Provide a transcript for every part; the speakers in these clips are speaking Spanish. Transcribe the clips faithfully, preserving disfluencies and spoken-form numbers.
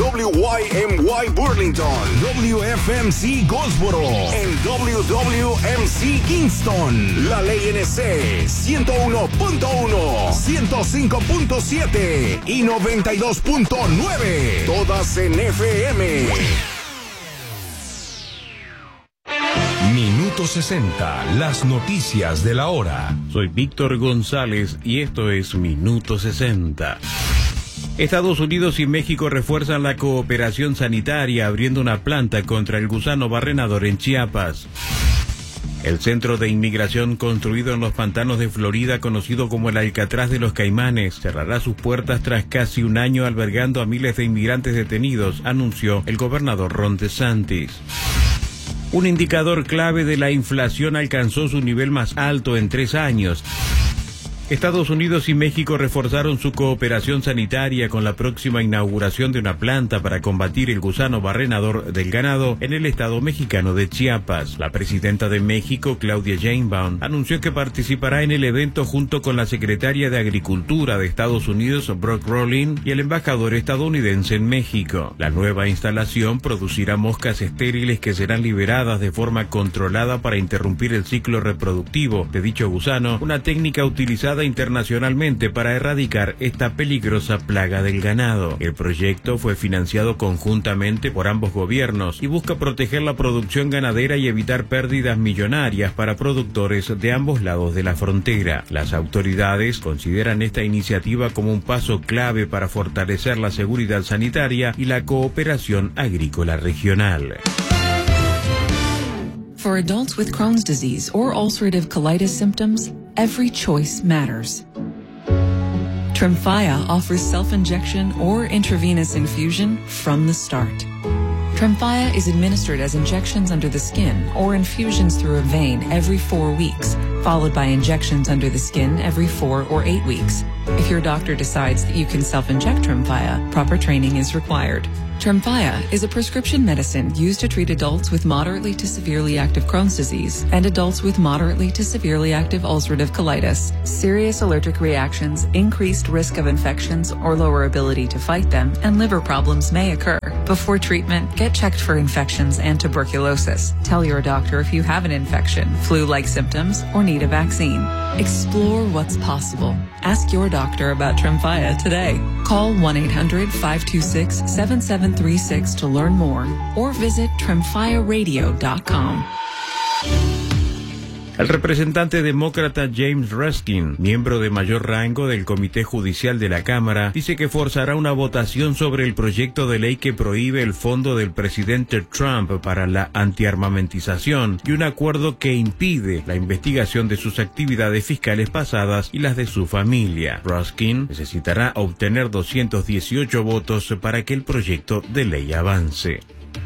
W Y M Y Burlington, W F M C Goldsboro, en W W M C Kingston. La Ley N C ciento uno punto uno, ciento cinco punto siete y noventa y dos punto nueve. Todas en F M. Minuto sesenta, las noticias de la hora. Soy Víctor González y esto es Minuto sesenta. Estados Unidos y México refuerzan la cooperación sanitaria abriendo una planta contra el gusano barrenador en Chiapas. El centro de inmigración construido en los pantanos de Florida, conocido como el Alcatraz de los Caimanes, cerrará sus puertas tras casi un año albergando a miles de inmigrantes detenidos, anunció el gobernador Ron DeSantis. Un indicador clave de la inflación alcanzó su nivel más alto en tres años. Estados Unidos y México reforzaron su cooperación sanitaria con la próxima inauguración de una planta para combatir el gusano barrenador del ganado en el estado mexicano de Chiapas. La presidenta de México, Claudia Sheinbaum, anunció que participará en el evento junto con la secretaria de Agricultura de Estados Unidos, Brooke Rollin, y el embajador estadounidense en México. La nueva instalación producirá moscas estériles que serán liberadas de forma controlada para interrumpir el ciclo reproductivo de dicho gusano, una técnica utilizada internacionalmente para erradicar esta peligrosa plaga del ganado. El proyecto fue financiado conjuntamente por ambos gobiernos y busca proteger la producción ganadera y evitar pérdidas millonarias para productores de ambos lados de la frontera. Las autoridades consideran esta iniciativa como un paso clave para fortalecer la seguridad sanitaria y la cooperación agrícola regional. For adults with Crohn's disease or ulcerative colitis symptoms, every choice matters. Tremfya offers self-injection or intravenous infusion from the start. Tremfya is administered as injections under the skin or infusions through a vein every four weeks, followed by injections under the skin every four or eight weeks. If your doctor decides that you can self-inject Tremfya, proper training is required. Tremfya is a prescription medicine used to treat adults with moderately to severely active Crohn's disease and adults with moderately to severely active ulcerative colitis. Serious allergic reactions, increased risk of infections or lower ability to fight them, and liver problems may occur. Before treatment, get checked for infections and tuberculosis. Tell your doctor if you have an infection, flu-like symptoms, or need a vaccine. Explore what's possible. Ask your doctor about Tremfya today. Call one eight hundred, five two six, seven seven three six to learn more or visit tremfya radio dot com. El representante demócrata James Raskin, miembro de mayor rango del Comité Judicial de la Cámara, dice que forzará una votación sobre el proyecto de ley que prohíbe el fondo del presidente Trump para la antiarmamentización y un acuerdo que impide la investigación de sus actividades fiscales pasadas y las de su familia. Raskin necesitará obtener doscientos dieciocho votos para que el proyecto de ley avance.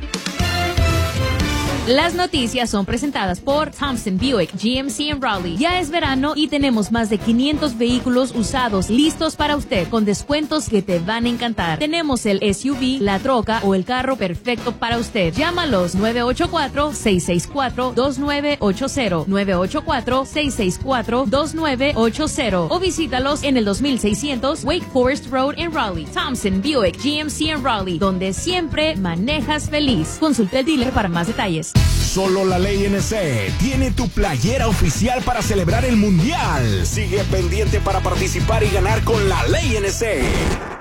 Las noticias son presentadas por Thompson Buick G M C en Raleigh. Ya es verano y tenemos más de quinientos vehículos usados listos para usted con descuentos que te van a encantar. Tenemos el S U V, la troca o el carro perfecto para usted. Llámalos nueve ocho cuatro, seis seis cuatro, dos nueve ocho cero, nueve ocho cuatro, seis seis cuatro, dos nueve ocho cero o visítalos en el dos mil seiscientos Wake Forest Road en Raleigh. Thompson Buick G M C en Raleigh, donde siempre manejas feliz. Consulta el dealer para más detalles. Solo la Ley N C tiene tu playera oficial para celebrar el Mundial. Sigue pendiente para participar y ganar con la Ley N C.